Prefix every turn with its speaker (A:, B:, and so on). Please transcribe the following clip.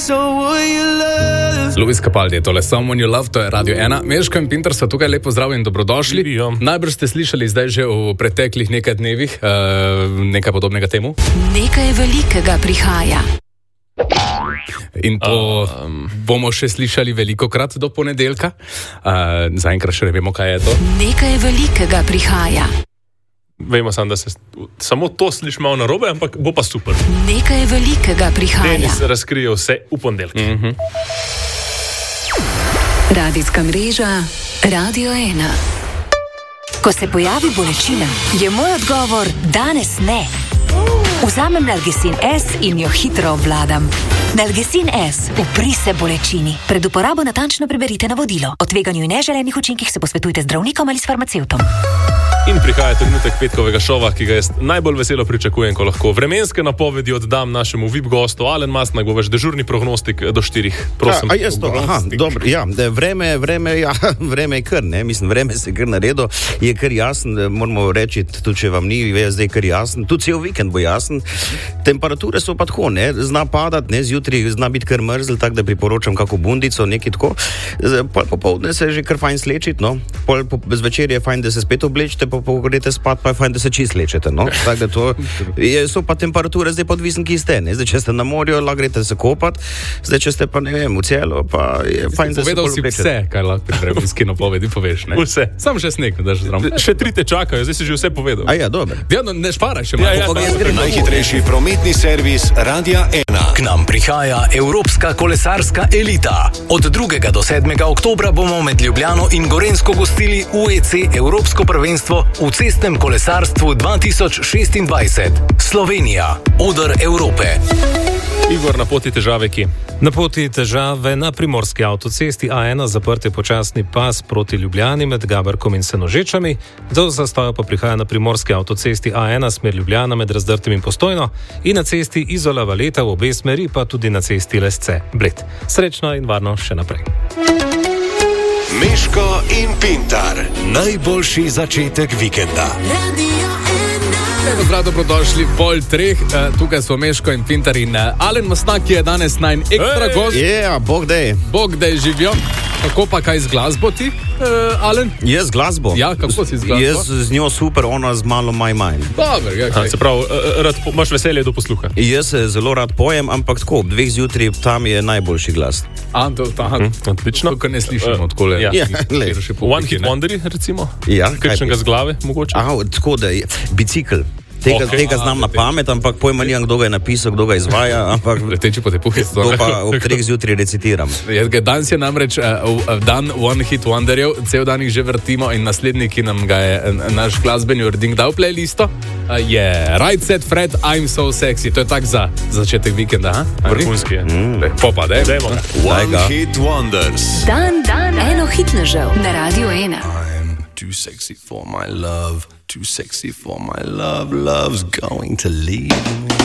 A: Luis Capaldi je tole Someone You Love, to je Radio 1. Meško in Pinter so tukaj, lepo zdrav in dobrodošli. Najbrž ste slišali zdaj že v preteklih nekaj dnevih nekaj podobnega temu.
B: Nekaj velikega prihaja.
A: In to bomo še slišali velikokrat do ponedeljka. Zaenkrat še ne vemo, kaj je to.
B: Nekaj velikega prihaja.
C: Vemo samo, da se samo to sliši malo narobe, ampak bo pa super.
B: Nekaj velikega prihaja.
C: Denis razkrije vse v ponedeljek.
B: Radijska mreža Radio 1. Ko se pojavi bolečina, je moj odgovor danes ne. Vzamem Nalgecin S in jo hitro obvladam. Nalgecin S, upri se bolečini. Pred uporabo natančno preberite navodilo. O tveganju in neželenih učinkih se posvetujte z zdravnikom ali s farmacevtom.
C: In prihaja trenutek petkovega šova, ki ga jaz najbolj veselo pričakujem, ko lahko vremenske napovedi oddam našemu VIP gostu. Alen Mastnak bo vaš dežurni prognostik do 4. Prosim.
D: Dobro, ja, vreme je kar, ne, mislim, vreme se kar naredo, je kar jasen, moramo reči, tudi če vam ni zdaj kar jasen, tudi cel vikend bo jasen. Temperature so pa tako, ne, zna padati, ne, zjutraj zna biti kar mrzel, tako da priporočam kako bundico, nekaj tako. Popoldne se že kar fajn slečiti, no, zvečer je fajn, da se spet oblečite, ko greste spat, pa je fajn, da se čist lečete, no. Tako da to so pa temperature zdaj podvisen, ki ste, ne. Zdaj, če ste na morju, lahko greste se kopati, zdaj, če ste pa, ne vem, v celo, pa je fajn, da se
A: povedal si vse, kaj lahko pri vremenski napovedi poveš, ne.
C: Vse.
A: Sam še sneg, da že zraven.
C: Še 3 te čakajo, zdaj si že vse povedal.
D: Ja, dobro.
A: Ja, no, ne šparaj še malo.
E: Najhitrejši prometni servis Radia 1. K nam prihaja evropska kolesarska elita. Od 2. do 7. oktobra bomo med Ljubljano in Gorenjsko gostili UEC Evropsko prvenstvo v cestnem kolesarstvu 2026. Slovenija, oder Evrope.
C: Igor, na poti težave kje?
F: Na poti težave na primorski avtocesti A1, zaprt je počasni pas proti Ljubljani med Gaberkom in Senožečami, do zastoja pa prihaja na primorski avtocesti A1 smer Ljubljana med Razdrtem in Postojno in na cesti Izola Valeta v obe smeri, pa tudi na cesti Lesce Bled. Srečno in varno še naprej.
E: Meško in Pintar. Najboljši začetek vikenda.
A: Zdravo, dobrodošli v 2:30. Tukaj so Meško in Pintar in Alen Mastnak, ki je danes najn ekstra gost. Bog dej živijo. Kako pa kaj z glasbo ti, Alen?
D: Jaz z glasbo?
A: Ja, kako si z glasbo?
D: Jaz z njo super, ona z malo manj.
A: Dobar, ja, kaj.
C: Se pravi, imaš veselje do posluha.
D: Jaz se zelo rad pojem, ampak tako, ob 2 zjutraj tam je najboljši glas.
C: Odlično.
A: Tukaj ne slišimo odkole.
D: Ja,
C: One Hit Wonderi, recimo?
D: Ja.
C: Kakšnega z glave, mogoče?
D: Tako da je bicikl. Tega znam na pamet, ampak pojma nimam, kdo ga je napisal, kdo ga izvaja, ampak
A: leteči po tepuhi.
D: To pa ob 3 zjutraj recitiram.
A: Danes je namreč dan One Hit Wonderjev, cel dan jih že vrtimo in naslednji, ki nam ga je naš glasbeni urednik dal playlisto, je Right Set Fred, I'm So Sexy. To je tak za začetek vikenda,
C: Vrhunski je.
A: Popa, dajmo.
E: One Hit Wonders.
B: Dan eno hitnežev na Radio 1.
E: I'm too sexy for my love. Too sexy for my love. Love's going to leave me.